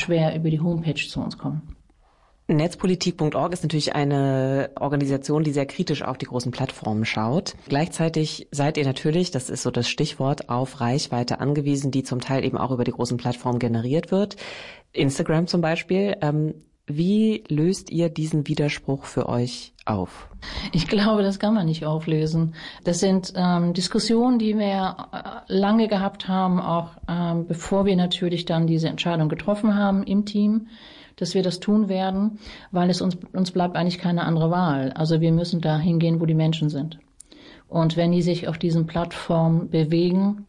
schwer über die Homepage zu uns kommen. Netzpolitik.org ist natürlich eine Organisation, die sehr kritisch auf die großen Plattformen schaut. Gleichzeitig seid ihr natürlich, das ist so das Stichwort, auf Reichweite angewiesen, die zum Teil eben auch über die großen Plattformen generiert wird. Instagram zum Beispiel. Wie löst ihr diesen Widerspruch für euch auf? Ich glaube, das kann man nicht auflösen. Das sind Diskussionen, die wir lange gehabt haben, auch bevor wir natürlich dann diese Entscheidung getroffen haben im Team, dass wir das tun werden, weil es uns bleibt eigentlich keine andere Wahl. Also wir müssen da hingehen, wo die Menschen sind. Und wenn die sich auf diesen Plattformen bewegen,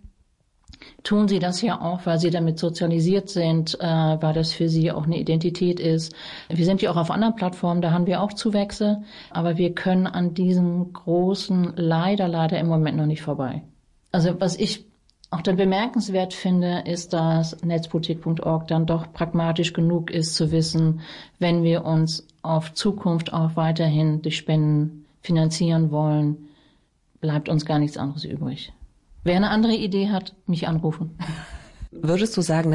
tun sie das ja auch, weil sie damit sozialisiert sind, weil das für sie auch eine Identität ist. Wir sind ja auch auf anderen Plattformen, da haben wir auch Zuwächse, aber wir können an diesen großen leider im Moment noch nicht vorbei. Also was ich auch dann bemerkenswert finde, ist, dass Netzpolitik.org dann doch pragmatisch genug ist zu wissen, wenn wir uns auf Zukunft auch weiterhin durch Spenden finanzieren wollen, bleibt uns gar nichts anderes übrig. Wer eine andere Idee hat, mich anrufen. Würdest du sagen,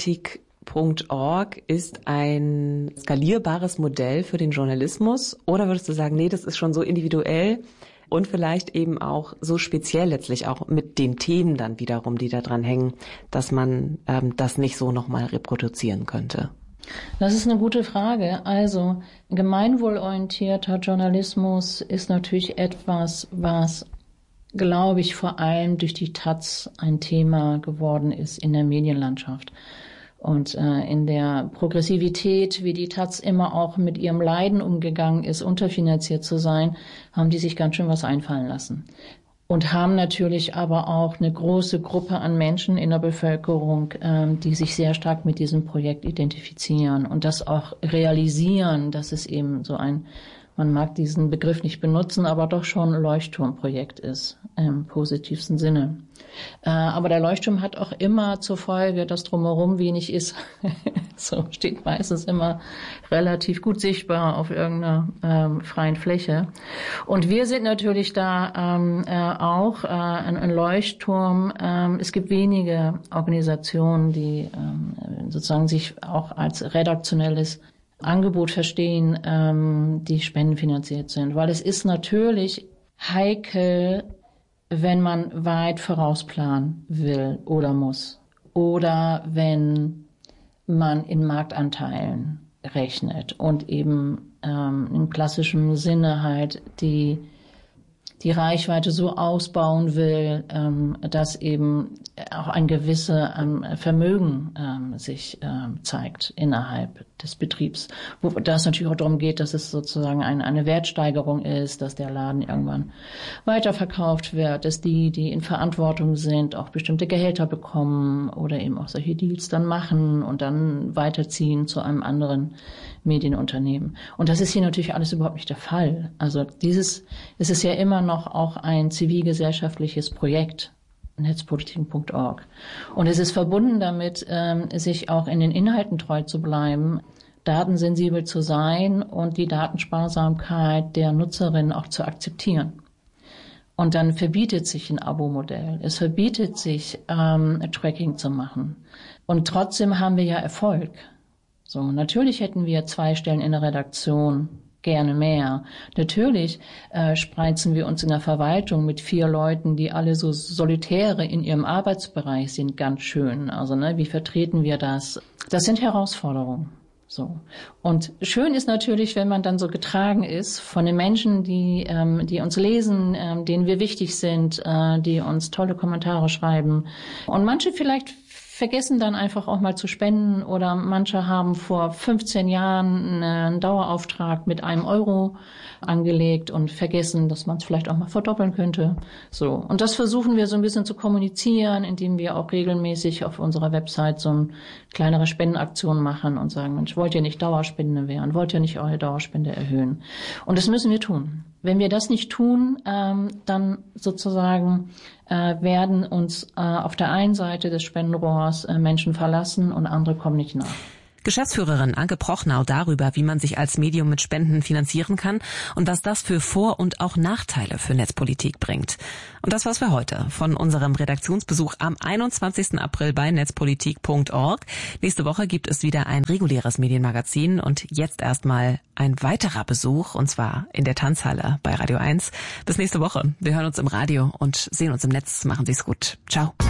Netzpolitik.org ist ein skalierbares Modell für den Journalismus? Oder würdest du sagen, nee, das ist schon so individuell und vielleicht eben auch so speziell letztlich auch mit den Themen dann wiederum, die da dran hängen, dass man das nicht so nochmal reproduzieren könnte? Das ist eine gute Frage. Also gemeinwohlorientierter Journalismus ist natürlich etwas, was, glaube ich, vor allem durch die Taz ein Thema geworden ist in der Medienlandschaft. Und in der Progressivität, wie die Taz immer auch mit ihrem Leiden umgegangen ist, unterfinanziert zu sein, haben die sich ganz schön was einfallen lassen. Und haben natürlich aber auch eine große Gruppe an Menschen in der Bevölkerung, die sich sehr stark mit diesem Projekt identifizieren und das auch realisieren, dass es eben so ein, man mag diesen Begriff nicht benutzen, aber doch schon ein Leuchtturmprojekt ist, im positivsten Sinne. Aber der Leuchtturm hat auch immer zur Folge, dass drumherum wenig ist. So steht meistens immer relativ gut sichtbar auf irgendeiner freien Fläche. Und wir sind natürlich da auch ein Leuchtturm. Es gibt wenige Organisationen, die sozusagen sich auch als redaktionelles Angebot verstehen, die spendenfinanziert sind. Weil es ist natürlich heikel, wenn man weit vorausplanen will oder muss. Oder wenn man in Marktanteilen rechnet und eben im klassischen Sinne halt die Reichweite so ausbauen will, dass eben auch ein gewisses Vermögen sich zeigt innerhalb des Betriebs. Wo das natürlich auch darum geht, dass es sozusagen eine Wertsteigerung ist, dass der Laden irgendwann weiterverkauft wird, dass die in Verantwortung sind, auch bestimmte Gehälter bekommen oder eben auch solche Deals dann machen und dann weiterziehen zu einem anderen Medienunternehmen. Und das ist hier natürlich alles überhaupt nicht der Fall. Also es ist ja immer noch auch ein zivilgesellschaftliches Projekt, Netzpolitik.org. Und es ist verbunden damit, sich auch in den Inhalten treu zu bleiben, datensensibel zu sein und die Datensparsamkeit der Nutzerin auch zu akzeptieren. Und dann verbietet sich ein Abo-Modell. Es verbietet sich, Tracking zu machen. Und trotzdem haben wir ja Erfolg. So, natürlich hätten wir 2 Stellen in der Redaktion, gerne mehr. Natürlich spreizen wir uns in der Verwaltung mit 4 Leuten, die alle so Solitäre in ihrem Arbeitsbereich sind, ganz schön. Also wie vertreten wir das? Das sind Herausforderungen. So. Und schön ist natürlich, wenn man dann so getragen ist von den Menschen, die uns lesen, denen wir wichtig sind, die uns tolle Kommentare schreiben. Und manche vielleicht vergessen dann einfach auch mal zu spenden oder manche haben vor 15 Jahren einen Dauerauftrag mit €1 angelegt und vergessen, dass man es vielleicht auch mal verdoppeln könnte. So. Und das versuchen wir so ein bisschen zu kommunizieren, indem wir auch regelmäßig auf unserer Website so eine kleinere Spendenaktion machen und sagen, Mensch, wollt ihr nicht Dauerspende werden? Wollt ihr nicht eure Dauerspende erhöhen? Und das müssen wir tun. Wenn wir das nicht tun, dann sozusagen werden uns auf der einen Seite des Spendenrohrs Menschen verlassen und andere kommen nicht nach. Geschäftsführerin Anke Prochnau darüber, wie man sich als Medium mit Spenden finanzieren kann und was das für Vor- und auch Nachteile für Netzpolitik bringt. Und das war's für heute von unserem Redaktionsbesuch am 21. April bei netzpolitik.org. Nächste Woche gibt es wieder ein reguläres Medienmagazin und jetzt erstmal ein weiterer Besuch, und zwar in der Tanzhalle bei Radio 1. Bis nächste Woche. Wir hören uns im Radio und sehen uns im Netz. Machen Sie's gut. Ciao.